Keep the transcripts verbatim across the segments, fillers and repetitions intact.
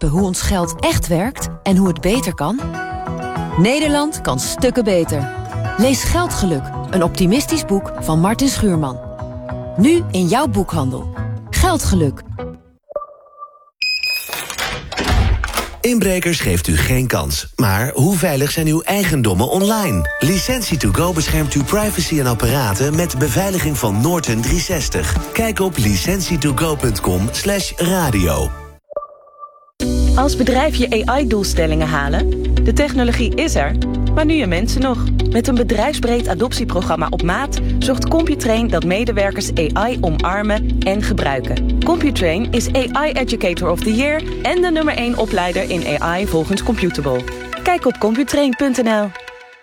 begrijpen hoe ons geld echt werkt en hoe het beter kan? Nederland kan stukken beter. Lees Geldgeluk, een optimistisch boek van Martin Schuurman. Nu in jouw boekhandel. Geldgeluk. Inbrekers geeft u geen kans. Maar hoe veilig zijn uw eigendommen online? Licentie to go beschermt uw privacy en apparaten met beveiliging van Norton driehonderdzestig. Kijk op licentie to go punt com slash radio. Als bedrijf je A I-doelstellingen halen? De technologie is er, maar nu je mensen nog. Met een bedrijfsbreed adoptieprogramma op maat zorgt Computrain dat medewerkers A I omarmen en gebruiken. Computrain is A I Educator of the Year en de nummer één opleider in A I volgens Computable. Kijk op computrain punt n l.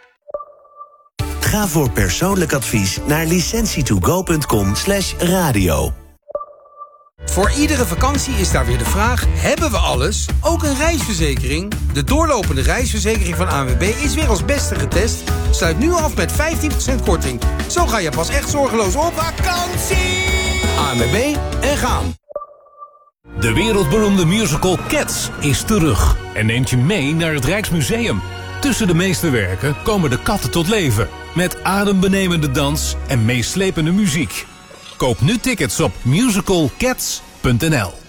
Ga voor persoonlijk advies naar licentie to go punt com slash radio. Voor iedere vakantie is daar weer de vraag, hebben we alles? Ook een reisverzekering? De doorlopende reisverzekering van A N W B is weer als beste getest. Sluit nu af met vijftien procent korting. Zo ga je pas echt zorgeloos op vakantie. A N W B en gaan. De wereldberoemde musical Cats is terug en neemt je mee naar het Rijksmuseum. Tussen de meesterwerken komen de katten tot leven, met adembenemende dans en meeslepende muziek. Koop nu tickets op musical cats punt n l.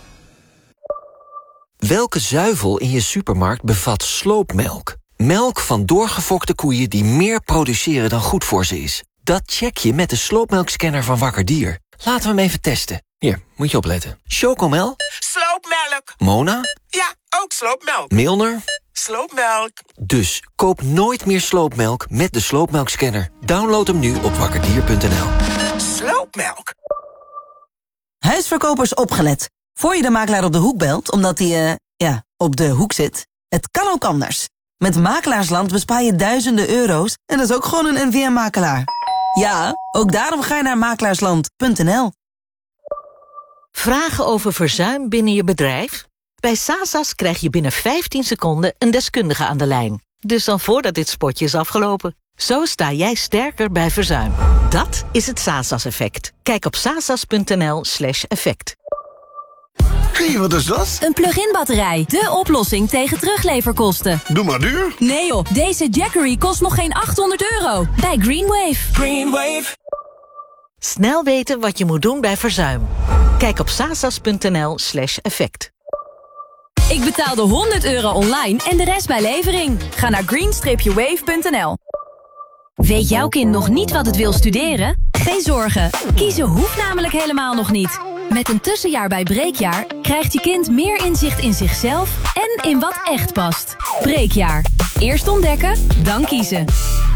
Welke zuivel in je supermarkt bevat sloopmelk? Melk van doorgefokte koeien die meer produceren dan goed voor ze is. Dat check je met de sloopmelkscanner van Wakker Dier. Laten we hem even testen. Hier, moet je opletten. Chocomel? Sloopmelk. Mona? Ja, ook sloopmelk. Milner? Sloopmelk. Dus koop nooit meer sloopmelk met de sloopmelkscanner. Download hem nu op wakkerdier punt n l. Sloopmelk. Huisverkopers opgelet. Voor je de makelaar op de hoek belt, omdat hij, uh, ja, op de hoek zit. Het kan ook anders. Met Makelaarsland bespaar je duizenden euro's en dat is ook gewoon een N V M-makelaar. Ja, ook daarom ga je naar makelaarsland punt n l. Vragen over verzuim binnen je bedrijf? Bij Sasas krijg je binnen vijftien seconden een deskundige aan de lijn. Dus dan voordat dit spotje is afgelopen. Zo sta jij sterker bij verzuim. Dat is het Sasas-effect. Kijk op sasas punt n l slash effect. Hé, hey, wat is dat? Een plug-in batterij. De oplossing tegen terugleverkosten. Doe maar duur. Nee joh, deze Jackery kost nog geen achthonderd euro. Bij Greenwave. Greenwave. Snel weten wat je moet doen bij verzuim. Kijk op sasas punt n l slash effect. Ik betaalde honderd euro online en de rest bij levering. Ga naar green wave punt n l. Weet jouw kind nog niet wat het wil studeren? Geen zorgen, kiezen hoeft namelijk helemaal nog niet. Met een tussenjaar bij Breekjaar krijgt je kind meer inzicht in zichzelf en in wat echt past. Breekjaar. Eerst ontdekken, dan kiezen.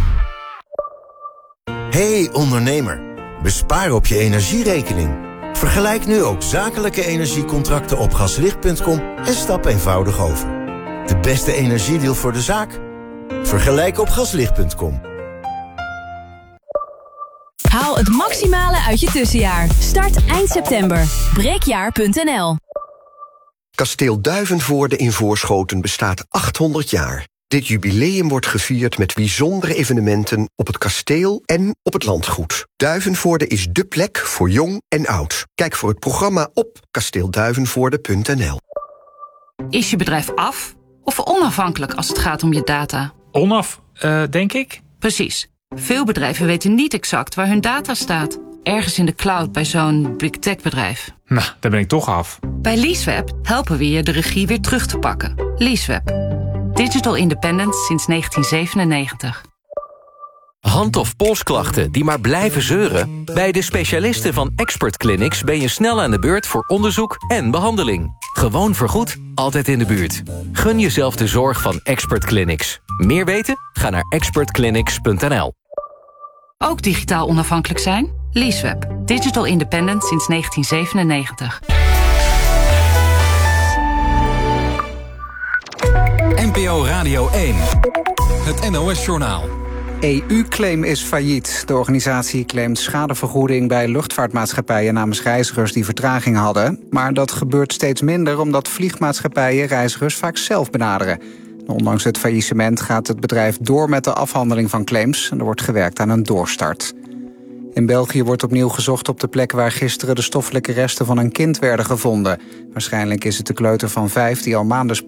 Hey ondernemer, bespaar op je energierekening. Vergelijk nu ook zakelijke energiecontracten op gaslicht punt com en stap eenvoudig over. De beste energiedeal voor de zaak? Vergelijk op gaslicht punt com. Haal het maximale uit je tussenjaar. Start eind september. breekjaar punt n l. Kasteel Duivenvoorde in Voorschoten bestaat achthonderd jaar. Dit jubileum wordt gevierd met bijzondere evenementen op het kasteel en op het landgoed. Duivenvoorde is dé plek voor jong en oud. Kijk voor het programma op kasteel duivenvoorde punt n l. Is je bedrijf af of onafhankelijk als het gaat om je data? Onaf, uh, denk ik. Precies. Veel bedrijven weten niet exact waar hun data staat. Ergens in de cloud bij zo'n big tech bedrijf. Nou, daar ben ik toch af. Bij Leaseweb helpen we je de regie weer terug te pakken. Leaseweb. Digital independence sinds negentien zevenennegentig. Hand- of polsklachten die maar blijven zeuren? Bij de specialisten van Expert Clinics ben je snel aan de beurt voor onderzoek en behandeling. Gewoon vergoed, altijd in de buurt. Gun jezelf de zorg van Expert Clinics. Meer weten? Ga naar expert clinics punt n l. Ook digitaal onafhankelijk zijn? Leaseweb. Digital independence sinds negentien zevenennegentig. N P O Radio één. Het N O S-journaal. E U-claim is failliet. De organisatie claimt schadevergoeding bij luchtvaartmaatschappijen namens reizigers die vertraging hadden. Maar dat gebeurt steeds minder omdat vliegmaatschappijen reizigers vaak zelf benaderen. Ondanks het faillissement gaat het bedrijf door met de afhandeling van claims en er wordt gewerkt aan een doorstart. In België wordt opnieuw gezocht op de plek waar gisteren de stoffelijke resten van een kind werden gevonden. Waarschijnlijk is het de kleuter van vijf die al maanden